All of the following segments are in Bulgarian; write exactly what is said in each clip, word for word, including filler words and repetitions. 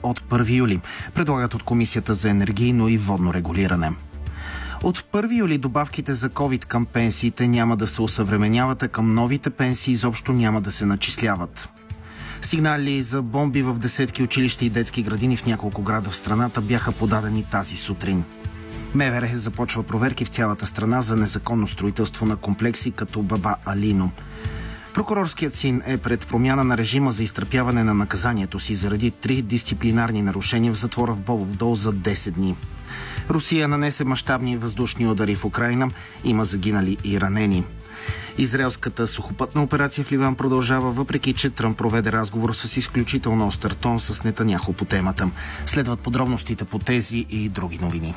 от първи юли, предлагат от Комисията за енергийно и водно регулиране. От първи юли добавките за ковид към пенсиите няма да се осъвременяват, а към новите пенсии изобщо няма да се начисляват. Сигнали за бомби в десетки училища и детски градини в няколко града в страната бяха подадени тази сутрин. МВР започва проверки в цялата страна за незаконно строителство на комплекси като Баба Алино. Прокурорският син е пред промяна на режима за изтърпяване на наказанието си заради три дисциплинарни нарушения в затвора в Бобов дол за десет дни. Русия нанесе мащабни въздушни удари в Украйна. Има загинали и ранени. Израелската сухопътна операция в Ливан продължава, въпреки че Тръмп проведе разговор с изключително остър тон с Нетаняху по темата. Следват подробностите по тези и други новини.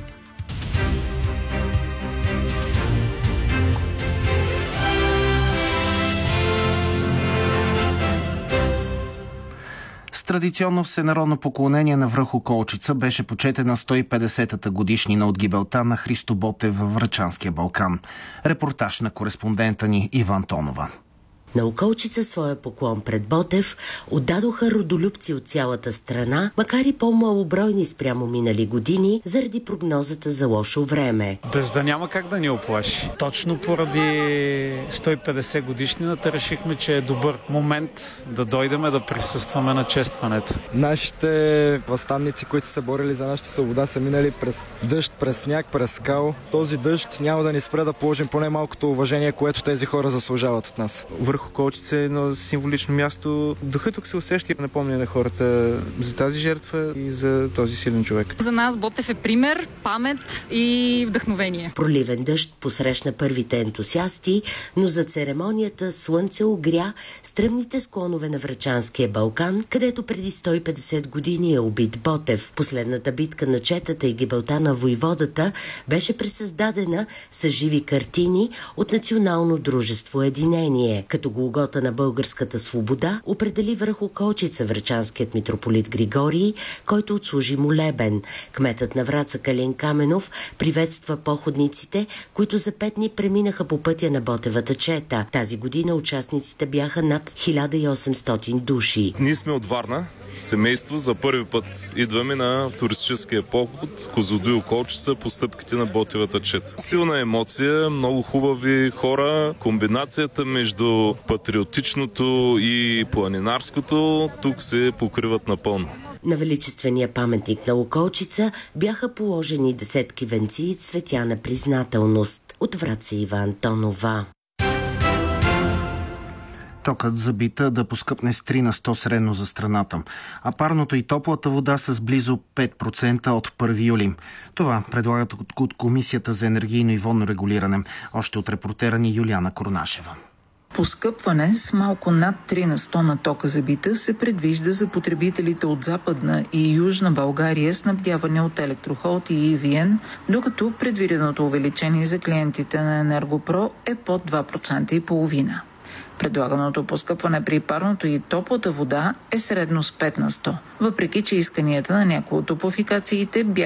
С традиционно всенародно поклонение на връх Околчица беше почетена сто и петдесетата годишнина от гибелта на Христо Ботев във Врачанския Балкан. Репортаж на кореспондента ни Иван Тонова. На Околчица своя поклон пред Ботев отдадоха родолюбци от цялата страна, макар и по-малобройни спрямо минали години, заради прогнозата за лошо време. Дъжда няма как да ни оплаши. Точно поради сто и петдесет годишнината решихме, че е добър момент да дойдем да присъстваме на честването. Нашите въстанници, които са борили за нашата свобода, са минали през дъжд, през сняг, през скал. Този дъжд няма да ни спре да положим поне малкото уважение, което тези хора заслужават от нас. Върху Околчица е едно символично място. Духът тук се усеща и напомня на хората за тази жертва и за този силен човек. За нас Ботев е пример, памет и вдъхновение. Проливен дъжд посрещна първите ентусиасти, но за церемонията слънце огря стръмните склонове на Врачанския Балкан, където преди сто и петдесет години е убит Ботев. Последната битка на четата и гибелта на войводата беше пресъздадена с живи картини от Национално дружество Единение. Като Голгота на българската свобода определи връх Околчица врачанският митрополит Григорий, който отслужи молебен. Кметът на Враца Калин Каменов приветства походниците, които за пет дни преминаха по пътя на Ботевата чета. Тази година участниците бяха над хиляда и осемстотин души. Ние сме от Варна. Семейство, за първи път идваме на туристическия поход Козлодуй Околчица по стъпките на Ботевата чета. Силна емоция, много хубави хора, комбинацията между патриотичното и планинарското тук се покриват напълно. На величествения паметник на Околчица бяха положени десетки венци и цветя на признателност. От Враца Иван Тонова. Токът за бита да поскъпне с три на сто средно за страната, а парното и топлата вода с близо пет процента от първи юли. Това предлагат от Комисията за енергийно и водно регулиране, още от репортера ни Юлиана Корнашева. Поскъпване с малко над три на сто на тока за бита се предвижда за потребителите от Западна и Южна България, снабдяване от Електрохолд и и ви ен, докато предвиденото увеличение за клиентите на Енергопро е под два процента и половина. Предлаганото поскъпване при парното и топлата вода е средно с пет на сто, въпреки че исканията на някои от топлофикациите бяха